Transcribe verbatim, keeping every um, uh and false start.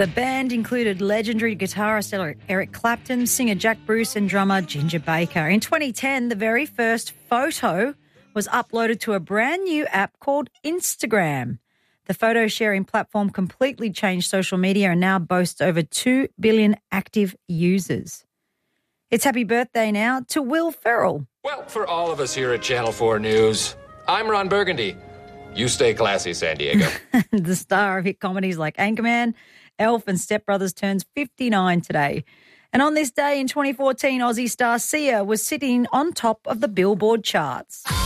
The band included legendary guitarist Eric Clapton, singer Jack Bruce and drummer Ginger Baker. In twenty ten, the very first photo was uploaded to a brand new app called Instagram. The photo sharing platform completely changed social media and now boasts over two billion active users. It's happy birthday now to Will Ferrell. Well, for all of us here at Channel four News, I'm Ron Burgundy. You stay classy, San Diego. The star of hit comedies like Anchorman, Elf and Step Brothers turns fifty-nine today. And on this day in twenty fourteen, Aussie star Sia was sitting on top of the Billboard charts.